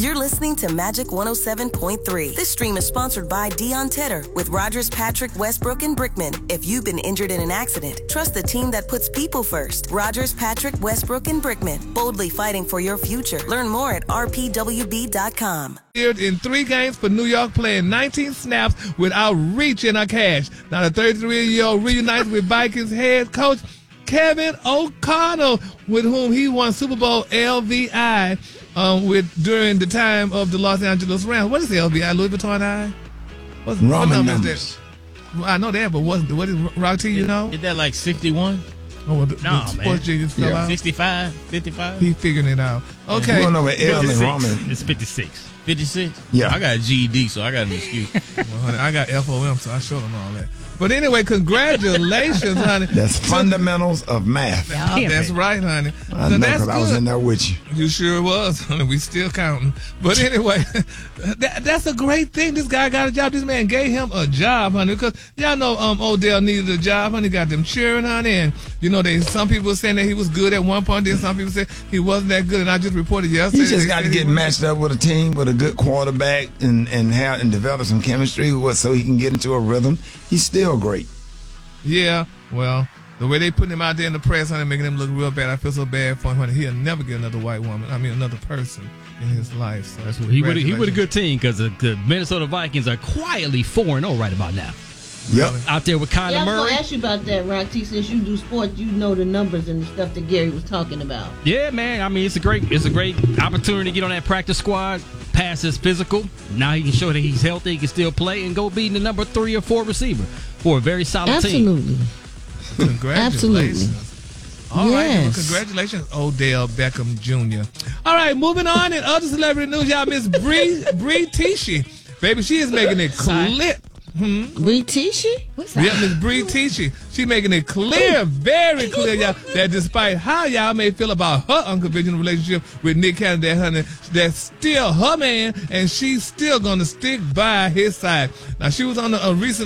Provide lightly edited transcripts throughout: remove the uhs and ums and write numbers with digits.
You're listening to Magic 107.3. This stream is sponsored by Deion Tedder with Rogers, Patrick, Westbrook, and Brickman. If you've been injured in an accident, trust the team that puts people first. Rogers, Patrick, Westbrook, and Brickman. Boldly fighting for your future. Learn more at rpwb.com. In 3 games for New York, playing 19 snaps without reaching a catch. Now the 33-year-old reunites with Vikings head coach Kevin O'Connell, with whom he won Super Bowl LVI during the time of the Los Angeles Rams. What is the LVI? Louis Vuitton I? What number is that? Well, I know that, but what is Rock T, you know? Is that like 61? Oh, well, the sports genius fell out? 65? 55? He figuring it out. Okay. We don't know what L and Roman. It's 56. 56? Yeah. I got a GED, so I got an excuse. Well, honey, I got FOM, so I showed them all that. But anyway, congratulations, honey. That's fundamentals of math. That's right, honey. I know, because I was in there with you. You sure was, honey. We still counting. But anyway, that's a great thing. This guy got a job. This man gave him a job, honey. Because y'all know Odell needed a job, honey. Got them cheering, honey. And, you know, some people were saying that he was good at one point. Then some people said he wasn't that good. And I just reported yesterday. He just got to get matched up with a team with a good quarterback and develop some chemistry so he can get into a rhythm. He's still great. Yeah, well, the way they put him out there in the press, honey, making him look real bad, I feel so bad for him, honey. He'll never get another white woman. I mean, another person in his life. So that's what he with a good team, because the Minnesota Vikings are quietly 4-0 right about now. Yep. Out there with Kyler Murray. I was going to ask you about that, Rock T. Since you do sports, you know the numbers and the stuff that Gary was talking about. Yeah, man. I mean, it's a great opportunity to get on that practice squad, pass his physical. Now he can show that he's healthy, he can still play, and go be the number 3 or 4 receiver for a very solid team. Absolutely. Congratulations. Absolutely. All right, well, congratulations, Odell Beckham Jr. All right, moving on in other celebrity news, y'all, Miss Bree Tishy. Baby, she is making it clip. Bree Tishy? What's that? Yeah, Miss Bree Tishy. She making it clear, very clear, y'all, that despite how y'all may feel about her unconventional relationship with Nick Cannon, that honey, that's still her man, and she's still gonna stick by his side. Now, she was on a recent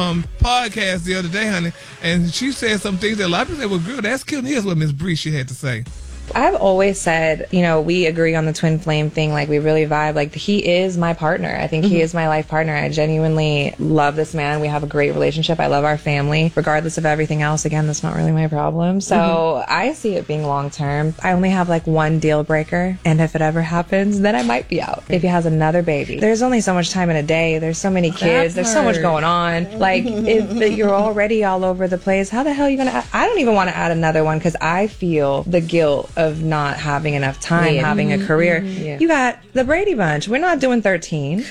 podcast the other day, honey, and she said some things that a lot of people said, well, girl, that's cute. And here's what Miss Bree she had to say. I've always said, you know, we agree on the twin flame thing. Like, we really vibe. Like, he is my partner. I think he is my life partner. I genuinely love this man. We have a great relationship. I love our family. Regardless of everything else, again, that's not really my problem. So I see it being long term. I only have like one deal breaker. And if it ever happens, then I might be out. If he has another baby. There's only so much time in a day. There's so many kids. There's so much going on. Like, if you're already all over the place, how the hell are you going to I don't even want to add another one, because I feel the guilt of not having enough time, having a career. You got the Brady Bunch. We're not doing 13.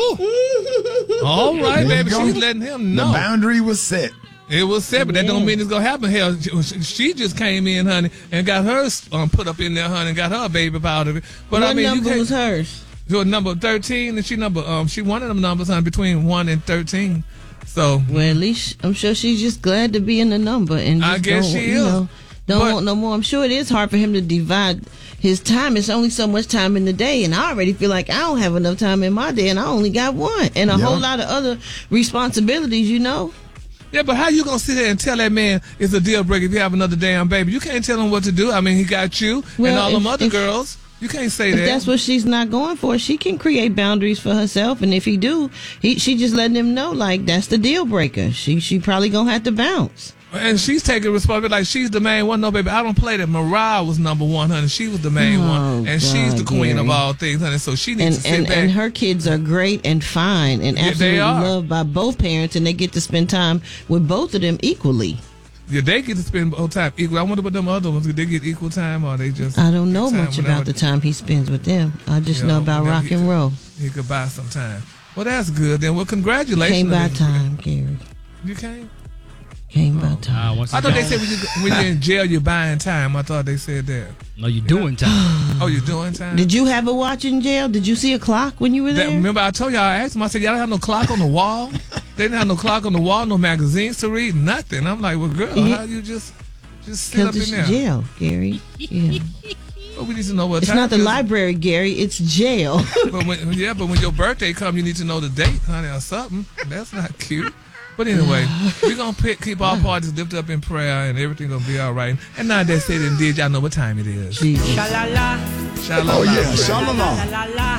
Oh, all right, baby. She's letting him know. The boundary was set. It was set, but that don't mean it's going to happen. Hell, she just came in, honey, and got hers put up in there, honey, and got her baby out of it. But what I mean, number was hers? Number 13, and she one of them numbers, honey, between 1 and 13. So, well, at least I'm sure she's just glad to be in the number, and just I guess she is. Don't want no more. I'm sure it is hard for him to divide his time. It's only so much time in the day, and I already feel like I don't have enough time in my day, and I only got one, and a whole lot of other responsibilities, you know. Yeah, but how you gonna sit there and tell that man it's a deal breaker if you have another damn baby? You can't tell him what to do. I mean, he got you and all them other girls. You can't say that. If that's what she's not going for, she can create boundaries for herself, and if he do, she just letting him know, like, that's the deal breaker. She probably gonna have to bounce. And she's taking responsibility, like she's the main one. No, baby, I don't play that. Mariah was number 1, honey. She was the main one, and she's the queen of all things, honey. So she needs to sit back. And her kids are great and fine and absolutely loved by both parents, and they get to spend time with both of them equally. Yeah, they get to spend both time equal. I wonder about them other ones. Do they get equal time, or they just? I don't know much about the time he spends with them. I just know about rock and roll. He could buy some time. Well, that's good. Then, well, congratulations. Came by time, Gary. You came. Came by time. I thought they said when you're in jail, you're buying time. I thought they said that. No, you're doing time. Oh, you're doing time? Did you have a watch in jail? Did you see a clock when you were there? Remember, I told y'all, I asked them, I said, y'all don't have no clock on the wall? They didn't have no clock on the wall, no magazines to read, nothing. I'm like, well, girl, how you just sit up in there? It's jail, Gary. Yeah. Well, we need to know what it's time. It's not the library, Gary. It's jail. but when your birthday comes, you need to know the date, honey, or something. That's not cute. But anyway, we're going to keep our parties lifted up in prayer, and everything going to be all right. And now that said and did, y'all know what time it is. Sha-la-la. Oh, yeah, sha-la-la.